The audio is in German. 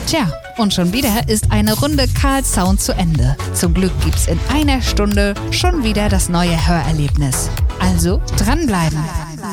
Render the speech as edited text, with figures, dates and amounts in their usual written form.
Tja, und schon wieder ist eine Runde Karl Sound zu Ende. Zum Glück gibt's in einer Stunde schon wieder das neue Hörerlebnis. Also dranbleiben!